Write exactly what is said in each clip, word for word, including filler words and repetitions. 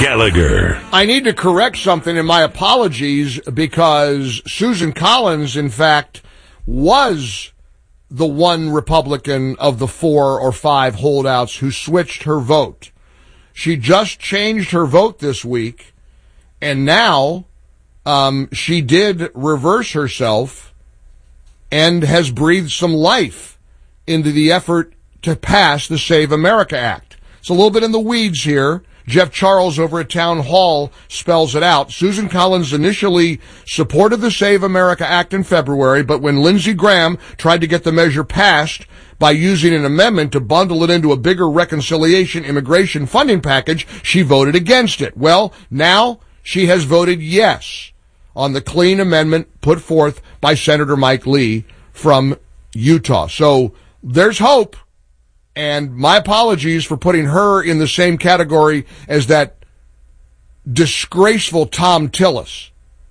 Gallagher. I need to correct something in my apologies because Susan Collins, in fact, was the one Republican of the four or five holdouts who switched her vote. She just changed her vote this week, and now um, she did reverse herself and has breathed some life into the effort to pass the Save America Act. It's a little bit in the weeds here. Jeff Charles over at Town Hall spells it out. Susan Collins initially supported the Save America Act in February, but when Lindsey Graham tried to get the measure passed by using an amendment to bundle it into a bigger reconciliation immigration funding package, she voted against it. Well, now she has voted yes on the clean amendment put forth by Senator Mike Lee from Utah. So there's hope. And my apologies for putting her in the same category as that disgraceful Tom Tillis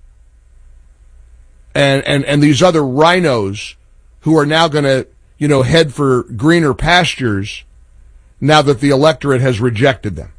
and, and, and these other rhinos who are now going to, you know, head for greener pastures now that the electorate has rejected them.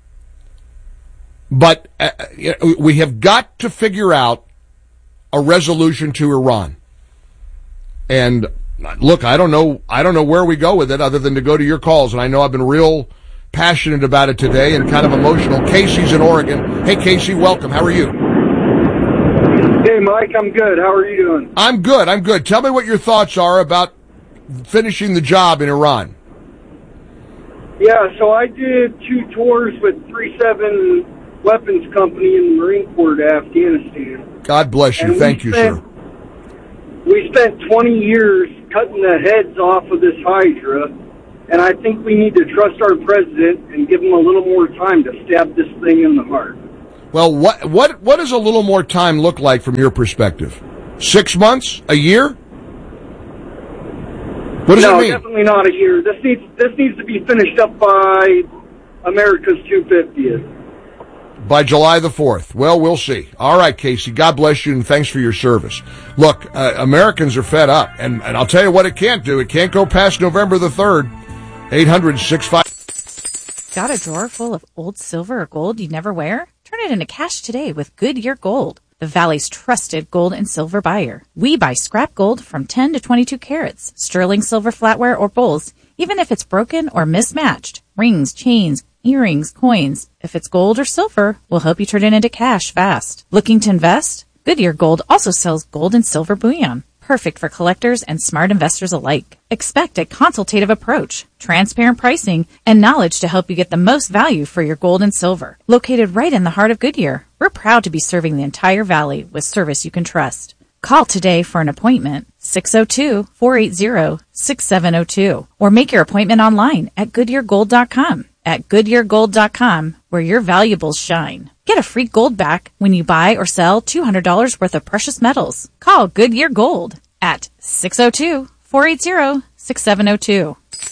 But uh, we have got to figure out a resolution to Iran. And look, I don't know, I don't know where we go with it other than to go to your calls. And I know I've been real passionate about it today and kind of emotional. Casey's in Oregon. Hey, Casey, welcome. How are you? Hey, Mike, I'm good. How are you doing? I'm good. I'm good. Tell me what your thoughts are about finishing the job in Iran. Yeah, so I did two tours with three seven Weapons Company in the Marine Corps to Afghanistan. God bless you. And Thank you, spent, sir. We spent twenty years cutting the heads off of this Hydra, and I think we need to trust our president and give him a little more time to stab this thing in the heart. Well, what what what does a little more time look like from your perspective? Six months? A year? What does no, it mean? Definitely not a year. This needs this needs to be finished up by America's two hundred fiftieth. By July the fourth. Well, we'll see. All right, Casey, God bless you, and thanks for your service. Look, uh, Americans are fed up, and, and I'll tell you what it can't do. It can't go past November the third. eight hundred six five Got a drawer full of old silver or gold you never wear? Turn it into cash today with Goodyear Gold, the Valley's trusted gold and silver buyer. We buy scrap gold from ten to twenty-two carats, sterling silver flatware or bowls, even if it's broken or mismatched. Rings, chains, earrings, coins. If it's gold or silver, we'll help you turn it into cash fast. Looking to invest? Goodyear Gold also sells gold and silver bullion, perfect for collectors and smart investors alike. Expect a consultative approach, transparent pricing, and knowledge to help you get the most value for your gold and silver. Located right in the heart of Goodyear, we're proud to be serving the entire valley with service you can trust. Call today for an appointment, six oh two, four eight zero, six seven oh two, or make your appointment online at goodyear gold dot com. At goodyear gold dot com, where your valuables shine. Get a free gold back when you buy or sell two hundred dollars worth of precious metals. Call Goodyear Gold at six oh two, four eight zero, six seven oh two.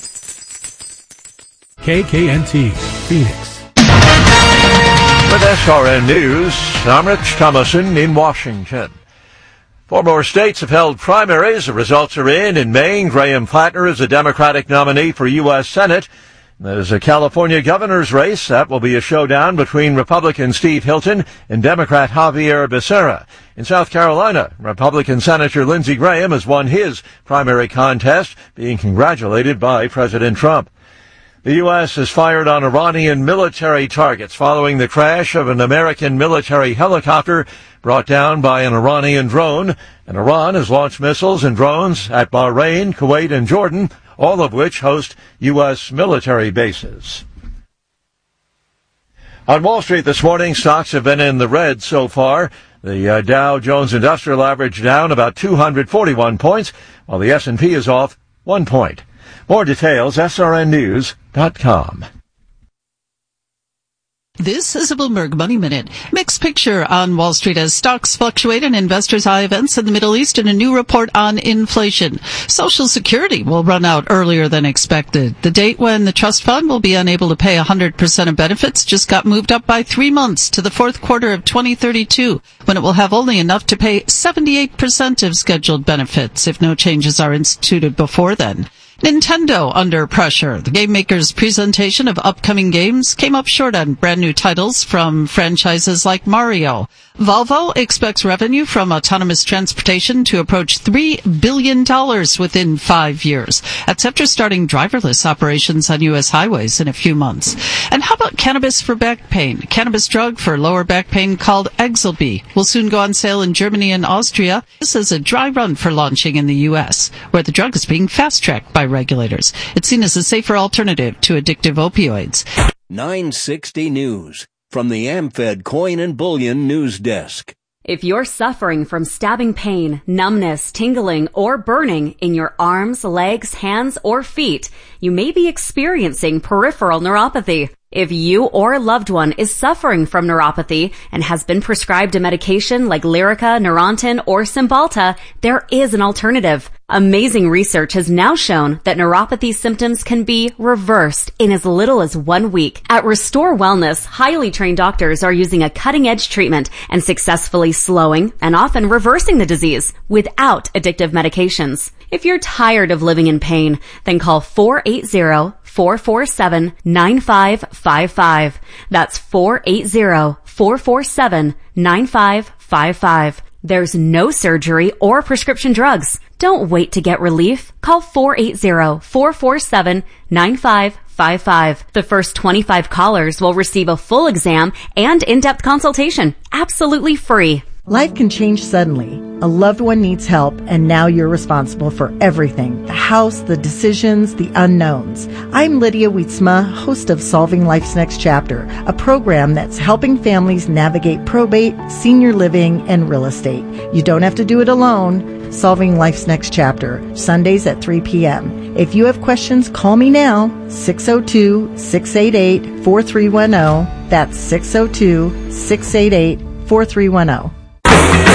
K K N T, Phoenix. With S R N News, I'm Rich Thomason in Washington. Four more states have held primaries. The results are in. In Maine, Graham Plattner is a Democratic nominee for U S Senate. There's a California governor's race. That will be a showdown between Republican Steve Hilton and Democrat Javier Becerra. In South Carolina, Republican Senator Lindsey Graham has won his primary contest, being congratulated by President Trump. The U S has fired on Iranian military targets following the crash of an American military helicopter brought down by an Iranian drone. And Iran has launched missiles and drones at Bahrain, Kuwait, and Jordan, all of which host U S military bases. On Wall Street this morning, stocks have been in the red so far. The uh, Dow Jones Industrial Average down about two hundred forty-one points, while the S and P is off one point. More details, S R N news dot com. This is a Bloomberg Money Minute. Mixed picture on Wall Street as stocks fluctuate and investors' eye events in the Middle East and a new report on inflation. Social Security will run out earlier than expected. The date when the trust fund will be unable to pay one hundred percent of benefits just got moved up by three months to the fourth quarter of twenty thirty-two, when it will have only enough to pay seventy-eight percent of scheduled benefits if no changes are instituted before then. Nintendo under pressure. The game maker's presentation of upcoming games came up short on brand new titles from franchises like Mario. Volvo expects revenue from autonomous transportation to approach three billion dollars within five years. That's after starting driverless operations on U S highways in a few months. And how about cannabis for back pain? A cannabis drug for lower back pain called Exelby will soon go on sale in Germany and Austria. This is a dry run for launching in the U S, where the drug is being fast-tracked by regulators. It's seen as a safer alternative to addictive opioids. nine sixty News. From the AmFed Coin and Bullion News Desk. If you're suffering from stabbing pain, numbness, tingling, or burning in your arms, legs, hands, or feet, you may be experiencing peripheral neuropathy. If you or a loved one is suffering from neuropathy and has been prescribed a medication like Lyrica, Neurontin, or Cymbalta, there is an alternative. Amazing research has now shown that neuropathy symptoms can be reversed in as little as one week. At Restore Wellness, highly trained doctors are using a cutting-edge treatment and successfully slowing and often reversing the disease without addictive medications. If you're tired of living in pain, then call four eight zero, four four seven, nine five five five. That's four eight zero, four four seven, nine five five five. There's no surgery or prescription drugs. Don't wait to get relief. Call four eight zero, four four seven, nine five five five. The first twenty-five callers will receive a full exam and in-depth consultation, absolutely free. Life can change suddenly. A loved one needs help, and now you're responsible for everything. The house, the decisions, the unknowns. I'm Lydia Wietzma, host of Solving Life's Next Chapter, a program that's helping families navigate probate, senior living, and real estate. You don't have to do it alone. Solving Life's Next Chapter, Sundays at three p.m. If you have questions, call me now, six oh two, six eight eight, four three one zero. That's six oh two, six eight eight, four three one zero.